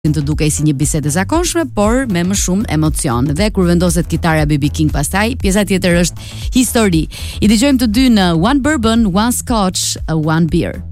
të dukej si një bisedë e zakonshme, por me më shumë emocion. Dhe kur vendoset kitara BB King pastaj, pjesa tjetër është histori. I dëgjojmë të dy në One Bourbon, One Scotch, One Beer.